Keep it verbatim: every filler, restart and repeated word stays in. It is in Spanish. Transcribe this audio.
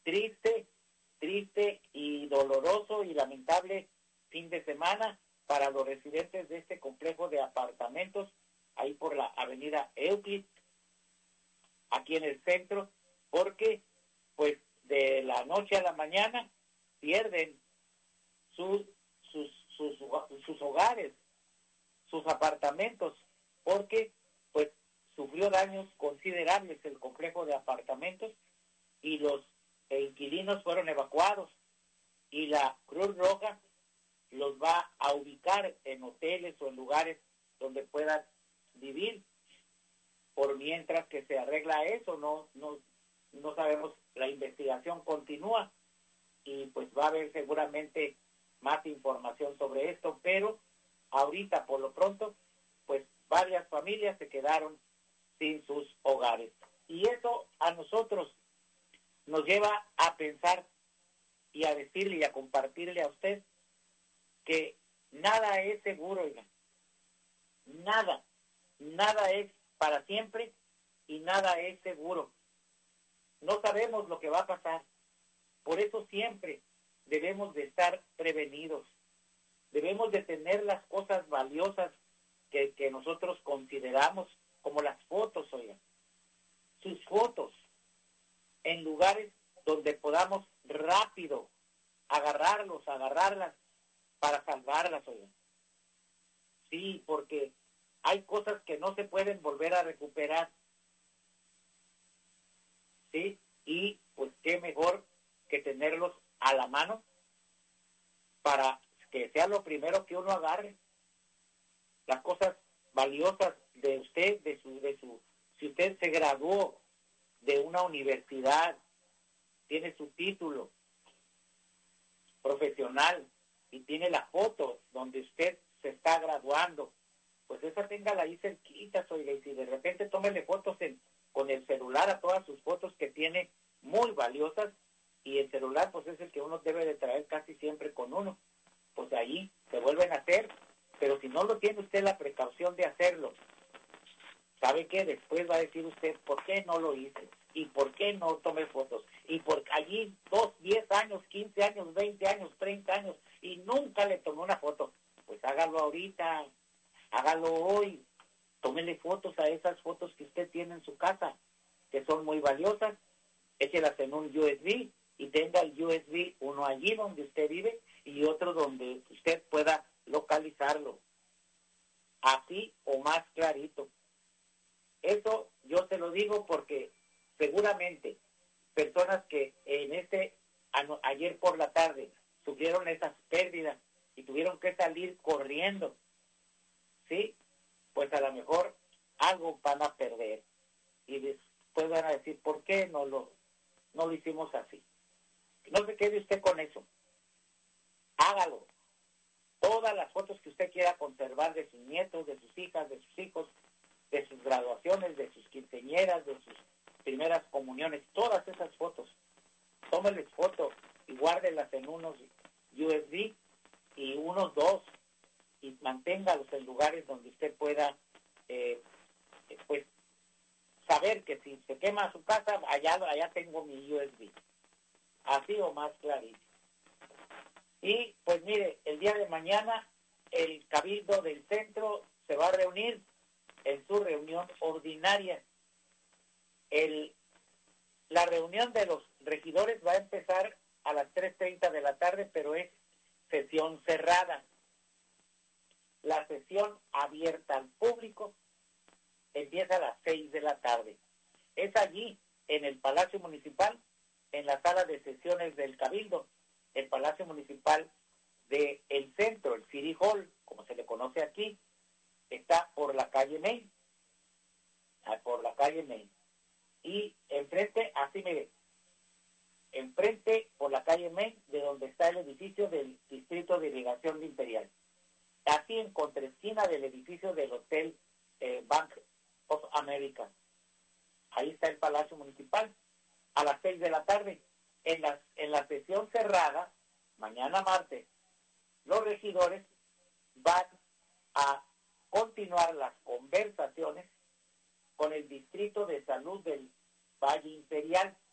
triste, triste y doloroso y lamentable fin de semana para los residentes de este complejo de apartamentos, ahí por la avenida Euclid, aquí en el centro, porque pues de la noche a la mañana pierden sus, sus, sus, sus hogares, sus apartamentos, porque pues sufrió daños considerables el complejo de apartamentos y los inquilinos fueron evacuados y la Cruz Roja los va a ubicar en hoteles o en lugares donde puedan vivir, por mientras que se arregla eso. No, no, no sabemos, la investigación continúa y pues va a haber seguramente más información sobre esto, pero ahorita por lo pronto pues varias familias se quedaron sin sus hogares y eso a nosotros nos lleva a pensar y a decirle y a compartirle a usted que nada es seguro, oiga. Nada, nada es para siempre y nada es seguro. No sabemos lo que va a pasar. Por eso siempre debemos de estar prevenidos. Debemos de tener las cosas valiosas que, que nosotros consideramos, como las fotos, oiga. Sus fotos en lugares donde podamos rápido agarrarlos, agarrarlas para salvarlas, oiga. Sí, porque hay cosas que no se pueden volver a recuperar. Sí, y pues qué mejor que tenerlos a la mano para que sea lo primero que uno agarre. Las cosas valiosas de usted, de su, de su, si usted se graduó de una universidad, tiene su título profesional y tiene la foto donde usted se está graduando, pues esa téngala ahí cerquita, oiga, y si de repente tómele fotos en, con el celular a todas sus fotos que tiene muy valiosas, y el celular pues es el que uno debe de traer casi siempre con uno, pues ahí se vuelven a hacer, pero si no lo tiene usted la precaución de hacerlo, ¿sabe qué? Después va a decir usted, ¿por qué no lo hice? ¿Y por qué no tomé fotos? Y por allí dos, diez años, quince años, veinte años, treinta años, y nunca le tomé una foto. Pues hágalo ahorita, hágalo hoy, tómele fotos a esas fotos que usted tiene en su casa, que son muy valiosas, échelas en un U S B y tenga el U S B uno allí donde usted vive y otro donde usted pueda localizarlo, así o más clarito. Eso yo se lo digo porque seguramente personas que en este ayer por la tarde sufrieron esas pérdidas y tuvieron que salir corriendo, ¿sí? Pues a lo mejor algo van a perder y después van a decir, ¿por qué no lo, no lo hicimos así? No se quede usted con eso. Hágalo. Todas las fotos que usted quiera conservar de sus nietos, de sus hijas, de sus hijos, de sus graduaciones, de sus quinceañeras, de sus primeras comuniones, todas esas fotos, tómeles fotos y guárdelas en unos U S B y unos dos y manténgalos en lugares donde usted pueda eh, pues saber que si se quema su casa, allá, allá tengo mi U S B, así o más clarito. Y pues mire, el día de mañana el Cabildo del Centro se va a reunir en su reunión ordinaria. El, la reunión de los regidores va a empezar a las tres treinta de la tarde, pero es sesión cerrada. La sesión abierta al público empieza a las seis de la tarde. Es allí, en el Palacio Municipal, en la sala de sesiones del Cabildo, el Palacio Municipal del Centro, el City Hall, como se le conoce aquí, está por la calle Main, por la calle Main. Y enfrente, así mire, enfrente por la calle Main, de donde está el edificio del Distrito de Irrigación de Imperial. Así en contraesquina del edificio del Hotel eh, Bank of America. Ahí está el Palacio Municipal, a las seis de la tarde. En la, en la sesión cerrada, mañana martes, los regidores van a continuar las conversaciones con el Distrito de Salud del Valle Imperial,